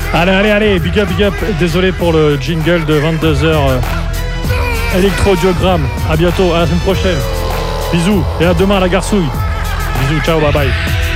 Allez, big up. Désolé pour le jingle de 22h. Électrodiogramme. À bientôt, à la semaine prochaine. Bisous et à demain à la garçouille. Bisous, ciao, bye bye.